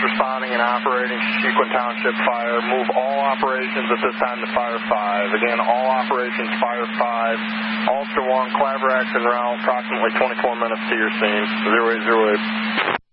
responding and operating Sequin Township Fire. Move all operations at this time to Fire 5. Again, all operations Fire 5. Ulster 1, Claverax en route, approximately 24 minutes to your scene. 0808.